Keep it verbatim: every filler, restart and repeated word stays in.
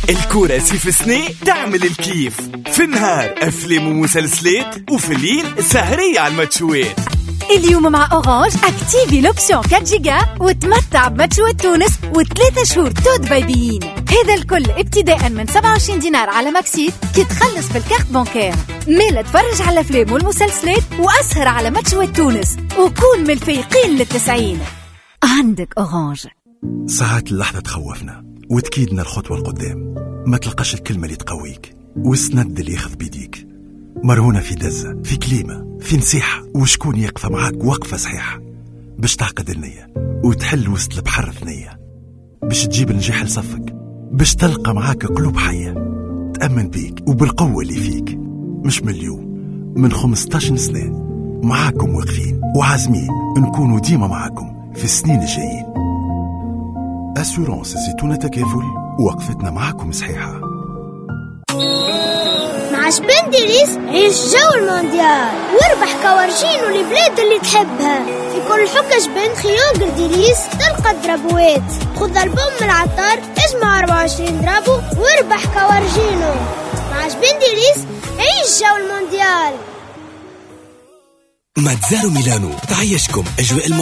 الكراسي في سنة تعمل الكيف، في النهار أفلام ومسلسلات، وفي الليل سهرية على الماتشوات. اليوم مع أورانج أكتيفي لوبسيون أربعة جيجا وتمتع بماتشوات تونس وثلاثة شهور تود بايبيين. هذا الكل ابتداء من سبعة وعشرين دينار على ماكسيت كي تخلص بالكارت بانكير. ميلا تفرج على الأفلام والمسلسلات وأسهر على ماتشوات تونس وكون من الفايقين للتسعين. عندك أورانج. ساعات اللحظة تخوفنا وتكيدنا الخطوة القدام، ما تلقاش الكلمة اللي تقويك والسند اللي ياخذ بيديك، مرهونة في دزة، في كلمة، في نصيحة، وشكون يقف معاك وقفة صحيحة باش تعقد النية وتحل وسط البحر ثنية، باش تجيب النجاح لصفك، باش تلقى معاك قلوب حية تأمن بيك وبالقوة اللي فيك. مش من اليوم، من خمستاشر سنة معاكم واقفين وعازمين نكونوا ديما معاكم في السنين الجايين. أسورانس زيتونة تكافل، وقفتنا معاكم صحيحة. مع شبندريس عيش جو المونديال واربح كوارجين والبلاد اللي تحبها. في كل حكة شبند خيار قرديريس تلقى الدرابوات. خذ البوم من العطار، اجمع أربعة وعشرين درابو واربح كوارجينو. مع شبندريس عيش جو المونديال. ماتزارو ميلانو تعيشكم أجواء